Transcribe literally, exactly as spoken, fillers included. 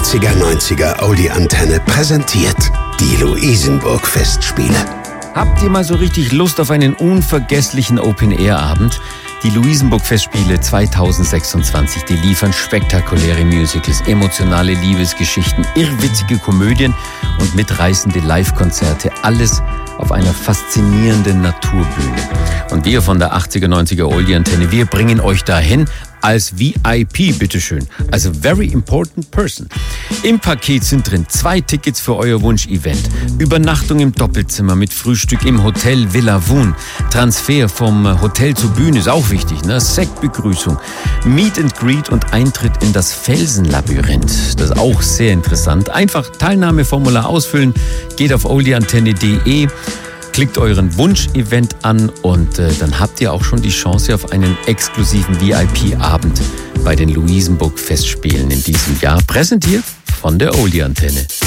achtziger neunziger Oldie-Antenne präsentiert die Luisenburg-Festspiele. Habt ihr mal so richtig Lust auf einen unvergesslichen Open-Air-Abend? Die Luisenburg-Festspiele zweitausendsechsundzwanzig, die liefern spektakuläre Musicals, emotionale Liebesgeschichten, irrwitzige Komödien und mitreißende Live-Konzerte. Alles auf einer faszinierenden Naturbühne. Und wir von der achtziger neunziger Oldie-Antenne, wir bringen euch dahin als V I P, bitteschön. Also Very Important Person. Im Paket sind drin zwei Tickets für euer Wunsch-Event, Übernachtung im Doppelzimmer mit Frühstück im Hotel Villa Woon, Transfer vom Hotel zur Bühne, ist auch wichtig, ne? Sektbegrüßung, Meet and Greet und Eintritt in das Felsenlabyrinth. Das ist auch sehr interessant. Einfach Teilnahmeformular ausfüllen, geht auf oldieantenne punkt de, klickt euren Wunsch-Event an und äh, dann habt ihr auch schon die Chance auf einen exklusiven V I P-Abend bei den Luisenburg-Festspielen in diesem Jahr, präsentiert von der Oldie-Antenne.